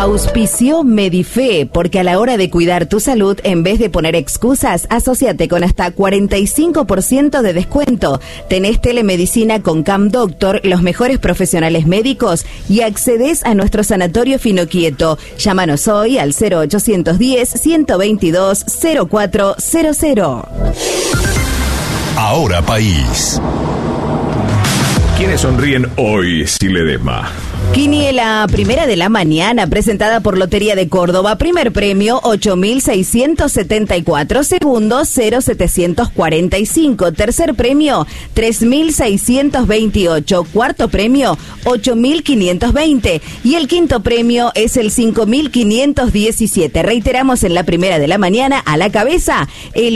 Auspició Medife, porque a la hora de cuidar tu salud, en vez de poner excusas, asociate con hasta 45% de descuento. Tenés telemedicina con Cam Doctor, los mejores profesionales médicos, y accedes a nuestro sanatorio Finoquieto. Llámanos hoy al 0810-122-0400. Ahora País. ¿Quiénes sonríen hoy, Siledema? Quiniela primera de la mañana, presentada por Lotería de Córdoba. Primer premio, 8.674. Segundo, 0.745. Tercer premio, 3.628. Cuarto premio, 8.520. Y el quinto premio es el 5.517. Reiteramos, en la primera de la mañana, a la cabeza, el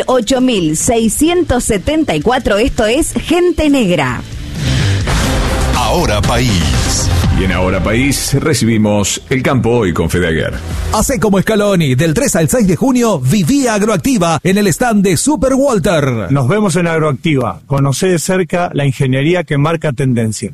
8.674. Esto es Gente Negra. Ahora País. Y en Ahora País recibimos El Campo Hoy con Fede Aguer. Hacé como Scaloni, del 3 al 6 de junio, viví Agroactiva en el stand de Super Walter. Nos vemos en Agroactiva. Conocé de cerca la ingeniería que marca tendencia.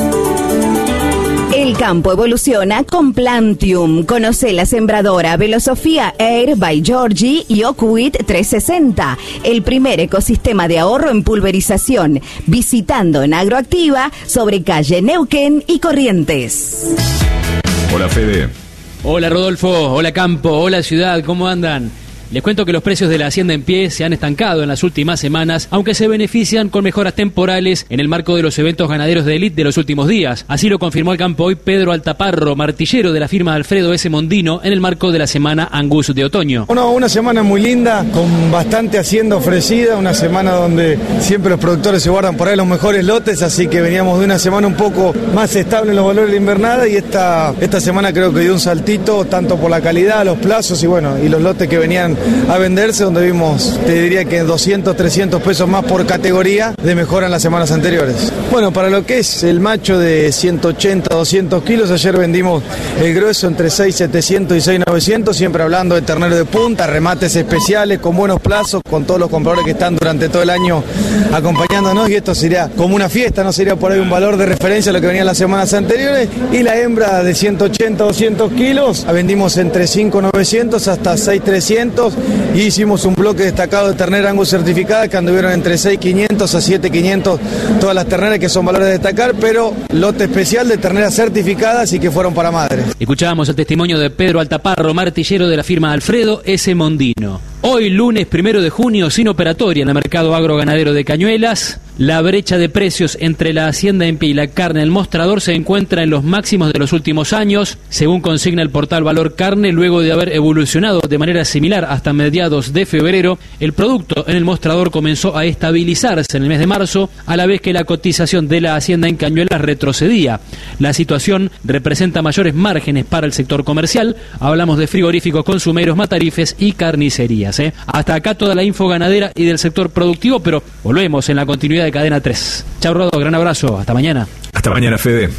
El campo evoluciona con Plantium. Conoce la sembradora Velosofía Air by Georgie y Oakwood 360, el primer ecosistema de ahorro en pulverización. Visitando en Agroactiva, sobre calle Neuquén y Corrientes. Hola, Fede. Hola, Rodolfo. Hola, Campo. Hola, Ciudad. ¿Cómo andan? Les cuento que los precios de la hacienda en pie se han estancado en las últimas semanas, aunque se benefician con mejoras temporales en el marco de los eventos ganaderos de élite de los últimos días. Así lo confirmó el Campo Hoy Pedro Altaparro, martillero de la firma Alfredo S. Mondino, en el marco de la semana Angus de otoño. Bueno, una semana muy linda, con bastante hacienda ofrecida, una semana donde siempre los productores se guardan por ahí los mejores lotes, así que veníamos de una semana un poco más estable en los valores de la invernada, y esta semana creo que dio un saltito, tanto por la calidad, los plazos y los lotes que venían a venderse, donde vimos, te diría que 200, 300 pesos más por categoría de mejora en las semanas anteriores. Bueno, para lo que es el macho de 180, 200 kilos, ayer vendimos el grueso entre 6.700 y 6.900, siempre hablando de ternero de punta, remates especiales, con buenos plazos, con todos los compradores que están durante todo el año acompañándonos, y esto sería como una fiesta, no sería por ahí un valor de referencia a lo que venía en las semanas anteriores. Y la hembra de 180, 200 kilos, la vendimos entre 5.900 hasta 6.300, y hicimos un bloque destacado de ternera Angus certificada que anduvieron entre 6.500 a 7.500 todas las terneras, que son valores a destacar, pero lote especial de terneras certificadas y que fueron para madres. Escuchábamos el testimonio de Pedro Altaparro, martillero de la firma Alfredo S. Mondino. Hoy, lunes 1 de junio, sin operatoria en el mercado agroganadero de Cañuelas. La brecha de precios entre la hacienda en pie y la carne al mostrador se encuentra en los máximos de los últimos años, según consigna el portal Valor Carne. Luego de haber evolucionado de manera similar hasta mediados de febrero, el producto en el mostrador comenzó a estabilizarse en el mes de marzo, a la vez que la cotización de la hacienda en Cañuelas retrocedía. La situación representa mayores márgenes para el sector comercial. Hablamos de frigoríficos, consumeros, matarifes y carnicerías. Hasta acá toda la info ganadera y del sector productivo, pero volvemos en la continuidad de Cadena 3. Chau, Rodo, gran abrazo, hasta mañana. Hasta mañana, Fede.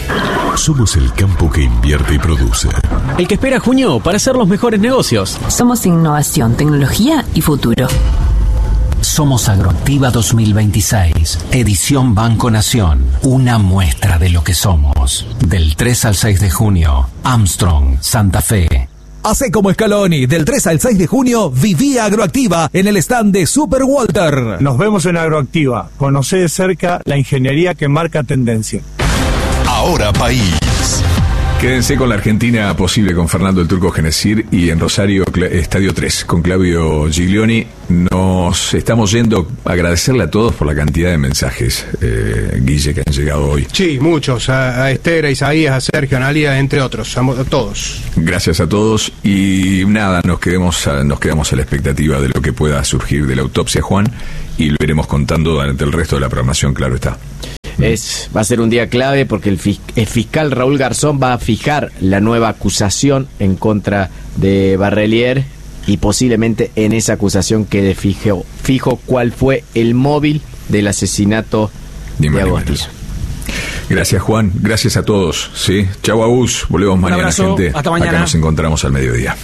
Somos el campo que invierte y produce. El que espera junio para hacer los mejores negocios. Somos innovación, tecnología y futuro. Somos Agroactiva 2026, edición Banco Nación, una muestra de lo que somos. Del 3 al 6 de junio, Armstrong, Santa Fe. Hacé como Scaloni, del 3 al 6 de junio, viví Agroactiva en el stand de Super Walter. Nos vemos en Agroactiva. Conocé de cerca la ingeniería que marca tendencia. Ahora País. Quédense con la Argentina posible con Fernando el Turco Genesir, y en Rosario Estadio 3 con Claudio Giglioni. Nos estamos yendo a agradecerle a todos por la cantidad de mensajes, Guille, que han llegado hoy. Sí, muchos, a Esther, a Isaías, a Sergio, a Analia, entre otros, a todos. Gracias a todos, y nada, nos quedamos a la expectativa de lo que pueda surgir de la autopsia, Juan, y lo iremos contando durante el resto de la programación, claro está. Va a ser un día clave porque el fiscal Raúl Garzón va a fijar la nueva acusación en contra de Barrelier, y posiblemente en esa acusación quede fijo cuál fue el móvil del asesinato de Agostinho. Gracias, Juan, gracias a todos, ¿sí? Chau, Agus, volvemos mañana, abrazo, gente. hasta mañana. Acá nos encontramos al mediodía.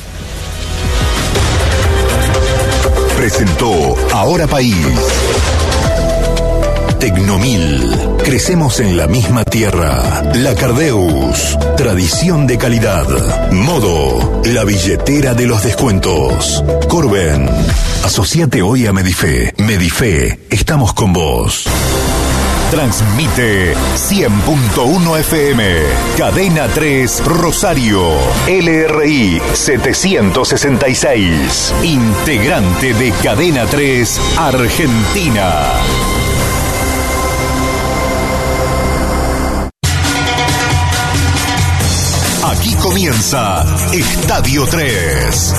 Presentó Ahora País. Te Tecnomil. Crecemos en la misma tierra. La Cardeus. Tradición de calidad. Modo. La billetera de los descuentos. Corben. Asociate hoy a Medife. Medife. Estamos con vos. Transmite 100.1 FM. Cadena 3 Rosario. LRI 766. Integrante de Cadena 3 Argentina. Aquí comienza Estadio 3.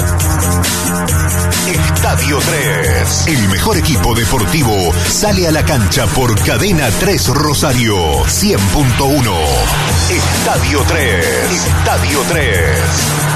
Estadio 3. El mejor equipo deportivo sale a la cancha por Cadena 3 Rosario 100.1. Estadio 3. Estadio 3.